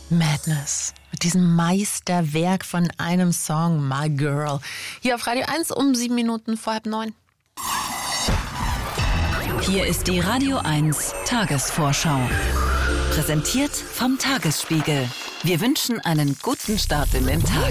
Madness. Mit diesem Meisterwerk von einem Song, My Girl. Hier auf Radio 1 um 7 Minuten vor 8:30. Hier ist die Radio 1 Tagesvorschau. Präsentiert vom Tagesspiegel. Wir wünschen einen guten Start in den Tag.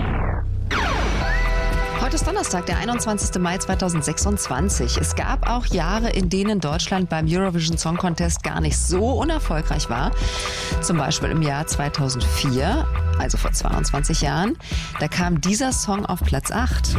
Heute ist Donnerstag, der 21. Mai 2026. Es gab auch Jahre, in denen Deutschland beim Eurovision Song Contest gar nicht so unerfolgreich war. Zum Beispiel im Jahr 2004, also vor 22 Jahren. Da kam dieser Song auf Platz 8.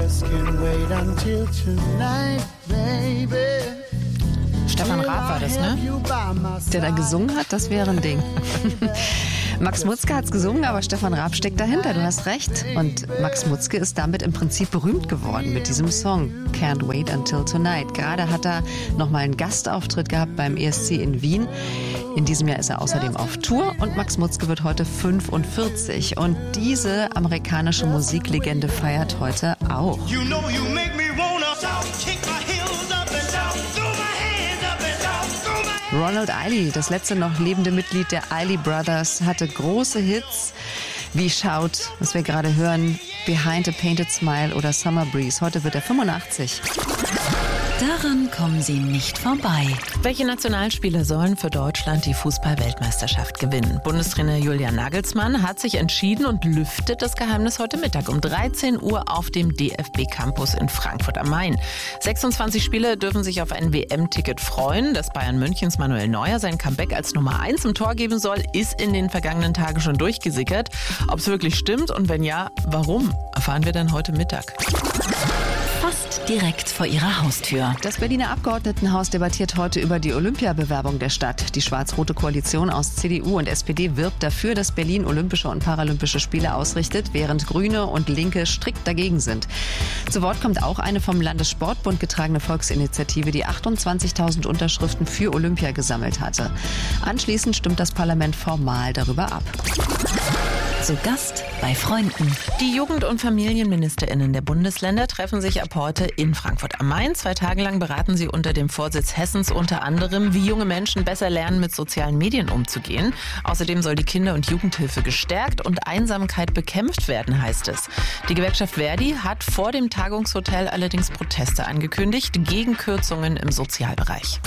Stefan Raab war das, ne? Der da gesungen hat, das wäre ein Ding. Max Mutzke hat's gesungen, aber Stefan Raab steckt dahinter, du hast recht. Und Max Mutzke ist damit im Prinzip berühmt geworden mit diesem Song Can't Wait Until Tonight. Gerade hat er nochmal einen Gastauftritt gehabt beim ESC in Wien. In diesem Jahr ist er außerdem auf Tour und Max Mutzke wird heute 45. Und diese amerikanische Musiklegende feiert heute auch. You know you make me wanna kick my heels up and down, throw my hands up and down, throw my Ronald Eiley, das letzte noch lebende Mitglied der Eiley Brothers, hatte große Hits wie Shout, was wir gerade hören, Behind a Painted Smile oder Summer Breeze. Heute wird er 85. Daran kommen Sie nicht vorbei. Welche Nationalspieler sollen für Deutschland die Fußball-Weltmeisterschaft gewinnen? Bundestrainer Julian Nagelsmann hat sich entschieden und lüftet das Geheimnis heute Mittag um 13 Uhr auf dem DFB-Campus in Frankfurt am Main. 26 Spieler dürfen sich auf ein WM-Ticket freuen. Dass Bayern Münchens Manuel Neuer sein Comeback als Nummer 1 im Tor geben soll, ist in den vergangenen Tagen schon durchgesickert. Ob es wirklich stimmt und wenn ja, warum, erfahren wir dann heute Mittag. Fast direkt vor Ihrer Haustür. Das Berliner Abgeordnetenhaus debattiert heute über die Olympiabewerbung der Stadt. Die schwarz-rote Koalition aus CDU und SPD wirbt dafür, dass Berlin Olympische und Paralympische Spiele ausrichtet, während Grüne und Linke strikt dagegen sind. Zu Wort kommt auch eine vom Landessportbund getragene Volksinitiative, die 28.000 Unterschriften für Olympia gesammelt hatte. Anschließend stimmt das Parlament formal darüber ab. Zu Gast bei Freunden. Die Jugend- und FamilienministerInnen der Bundesländer treffen sich ab heute in Frankfurt am Main. 2 Tage lang beraten sie unter dem Vorsitz Hessens unter anderem, wie junge Menschen besser lernen, mit sozialen Medien umzugehen. Außerdem soll die Kinder- und Jugendhilfe gestärkt und Einsamkeit bekämpft werden, heißt es. Die Gewerkschaft Verdi hat vor dem Tagungshotel allerdings Proteste angekündigt gegen Kürzungen im Sozialbereich.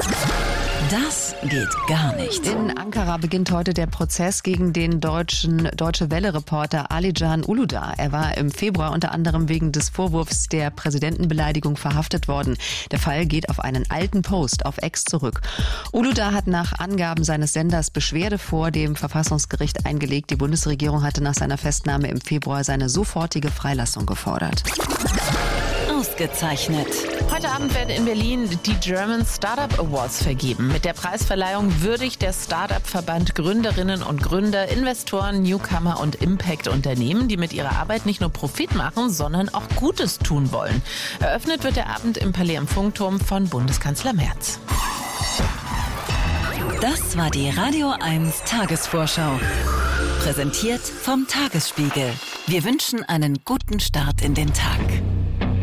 Das geht gar nicht. In Ankara beginnt heute der Prozess gegen den Deutsche Welle-Reporter Alican Uludağ. Er war im Februar unter anderem wegen des Vorwurfs der Präsidentenbeleidigung verhaftet worden. Der Fall geht auf einen alten Post auf X zurück. Uludağ hat nach Angaben seines Senders Beschwerde vor dem Verfassungsgericht eingelegt. Die Bundesregierung hatte nach seiner Festnahme im Februar seine sofortige Freilassung gefordert. Ausgezeichnet. Heute Abend werden in Berlin die German Startup Awards vergeben. Mit der Preisverleihung würdigt der Startup-Verband Gründerinnen und Gründer, Investoren, Newcomer und Impact-Unternehmen, die mit ihrer Arbeit nicht nur Profit machen, sondern auch Gutes tun wollen. Eröffnet wird der Abend im Palais am Funkturm von Bundeskanzler Merz. Das war die Radio 1 Tagesvorschau. Präsentiert vom Tagesspiegel. Wir wünschen einen guten Start in den Tag.